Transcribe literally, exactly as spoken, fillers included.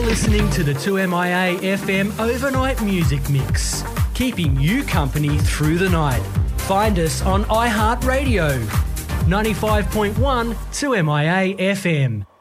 listening to the two M I A F M Overnight Music Mix, keeping you company through the night. Find us on iHeartRadio, ninety-five point one two M I A F M.